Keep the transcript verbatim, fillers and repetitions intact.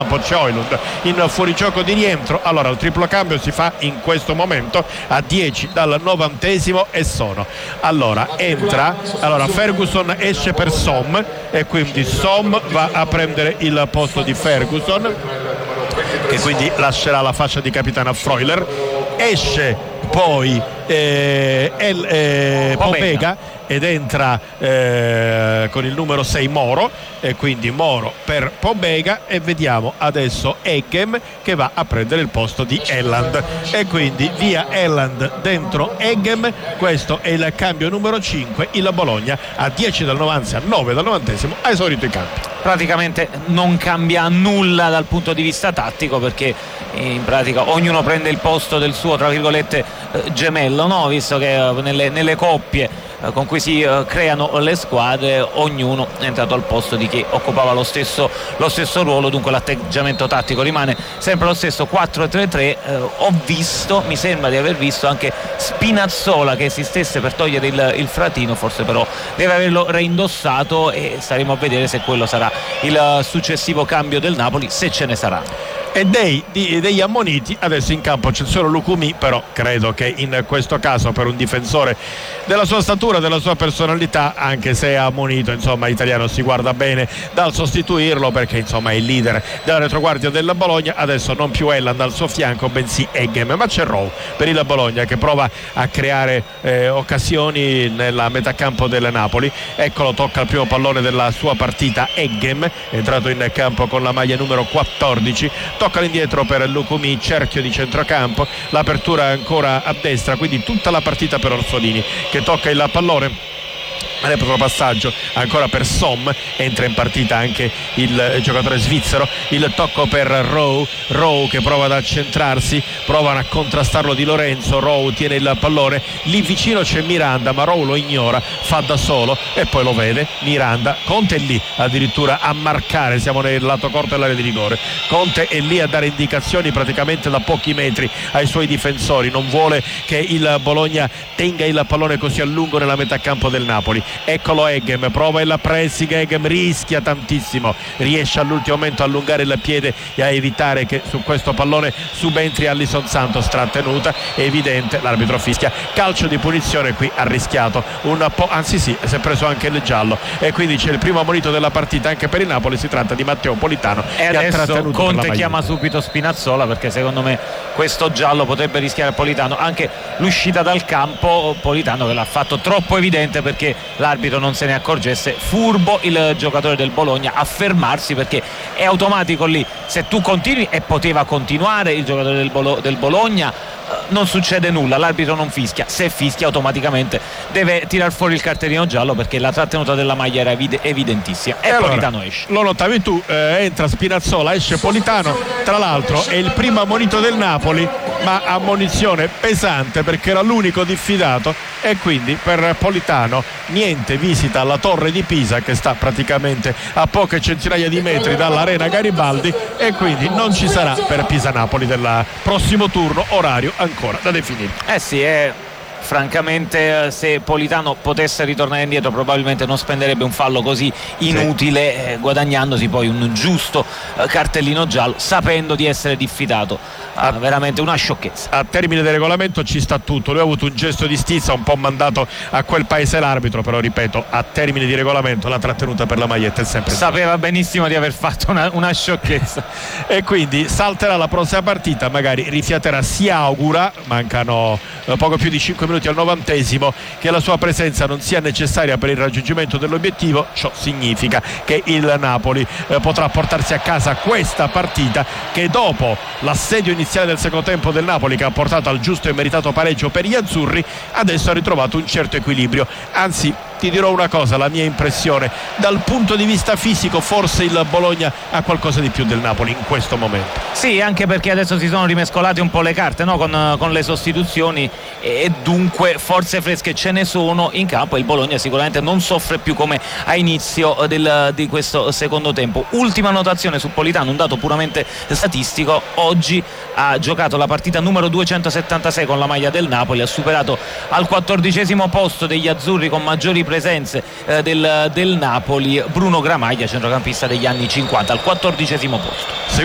c'è Højlund in fuorigioco di rientro. Allora il triplo cambio si fa in questo momento a dieci dal novantesimo e sono allora entra allora Ferguson esce per Som e quindi Som va a prendere il posto di Ferguson, che quindi lascerà la fascia di capitano a Freuler. Esce poi eh, El, eh, Pobega ed entra eh, con il numero sei Moro, e quindi Moro per Pobega, e vediamo adesso Eggem che va a prendere il posto di Elland, e quindi via Elland dentro Eggem. Questo è il cambio numero cinque. Il Bologna a dieci dal novanta, a nove dal novantesimo ha esaurito i campi. Praticamente non cambia nulla dal punto di vista tattico, perché in pratica ognuno prende il posto del suo, tra virgolette, gemello, no? Visto che nelle, nelle coppie con cui si uh, creano le squadre, ognuno è entrato al posto di chi occupava lo stesso, lo stesso ruolo, dunque l'atteggiamento tattico rimane sempre lo stesso, quattro tre tre. Uh, ho visto, mi sembra di aver visto anche Spinazzola che si stesse per togliere il, il fratino, forse però deve averlo reindossato, e staremo a vedere se quello sarà il successivo cambio del Napoli, se ce ne sarà. E dei, di, degli ammoniti adesso in campo c'è solo Lukumi, però credo che in questo caso, per un difensore della sua statura, della sua personalità, anche se è ammonito, insomma Italiano si guarda bene dal sostituirlo, perché insomma è il leader della retroguardia della Bologna. Adesso non più Elland al suo fianco, bensì Eggem, ma c'è Rowe per il Bologna che prova a creare eh, occasioni nella metà campo del Napoli. Eccolo, tocca il primo pallone della sua partita Eggem, è entrato in campo con la maglia numero quattordici. Tocca l'indietro per Lukumi, cerchio di centrocampo, l'apertura ancora a destra, quindi tutta la partita per Orsolini che tocca il pallone. Retropassaggio ancora per Som, entra in partita anche il giocatore svizzero, il tocco per Rowe, Rowe che prova ad accentrarsi, provano a contrastarlo Di Lorenzo, Rowe tiene il pallone, lì vicino c'è Miranda ma Rowe lo ignora, fa da solo e poi lo vede Miranda, Conte è lì addirittura a marcare, siamo nel lato corto dell'area di rigore, Conte è lì a dare indicazioni praticamente da pochi metri ai suoi difensori, non vuole che il Bologna tenga il pallone così a lungo nella metà campo del Napoli. Eccolo Eggem, prova il pressing, Eggem rischia tantissimo, riesce all'ultimo momento a allungare il piede e a evitare che su questo pallone subentri Alisson Santos, trattenuta, è evidente, l'arbitro fischia calcio di punizione, qui ha rischiato un po', anzi sì, si è preso anche il giallo, e quindi c'è il primo ammonito della partita anche per il Napoli, si tratta di Matteo Politano, e che adesso ha trattenuto Conte chiama subito Spinazzola, perché secondo me questo giallo potrebbe rischiare Politano, anche l'uscita dal campo Politano che l'ha fatto troppo evidente perché l'arbitro non se ne accorgesse. Furbo il giocatore del Bologna a fermarsi, perché è automatico lì, se tu continui, e poteva continuare il giocatore del, Bolo- del Bologna, non succede nulla, l'arbitro non fischia, se fischia automaticamente deve tirar fuori il cartellino giallo, perché la trattenuta della maglia era evid- evidentissima e, e allora, Politano esce. Lo notavi tu, eh, entra Spinazzola, esce Politano, tra l'altro è il primo ammonito del Napoli, ma ammonizione pesante perché era l'unico diffidato, e quindi per Politano niente visita alla Torre di Pisa, che sta praticamente a poche centinaia di metri dall'Arena Garibaldi, e quindi non ci sarà per Pisa-Napoli del prossimo turno, orario ancora da definire. Eh sì, è francamente, se Politano potesse ritornare indietro probabilmente non spenderebbe un fallo così inutile, sì. eh, guadagnandosi poi un giusto eh, cartellino giallo, sapendo di essere diffidato. Ah, veramente una sciocchezza. A termine del regolamento ci sta tutto, lui ha avuto un gesto di stizza un po' mandato a quel paese l'arbitro, però ripeto, a termine di regolamento la trattenuta per la maglietta è sempre sapeva benissimo di aver fatto una, una sciocchezza e quindi salterà la prossima partita, magari rifiaterà, si augura, mancano eh, poco più di cinque minuti al novantesimo, che la sua presenza non sia necessaria per il raggiungimento dell'obiettivo. Ciò significa che il Napoli eh, potrà portarsi a casa questa partita, che dopo l'assedio iniziale del secondo tempo del Napoli, che ha portato al giusto e meritato pareggio per gli azzurri, adesso ha ritrovato un certo equilibrio. Anzi, ti dirò una cosa, la mia impressione dal punto di vista fisico, forse il Bologna ha qualcosa di più del Napoli in questo momento. Sì, anche perché adesso si sono rimescolate un po' le carte, no? con, con le sostituzioni, e dunque forze fresche ce ne sono in campo, e il Bologna sicuramente non soffre più come a inizio del, di questo secondo tempo. Ultima notazione su Politano, un dato puramente statistico: oggi ha giocato la partita numero duecentosettantasei con la maglia del Napoli, ha superato al quattordicesimo posto degli azzurri con maggiori presenze eh, del, del Napoli Bruno Gramaglia, centrocampista degli anni cinquanta, al quattordicesimo posto.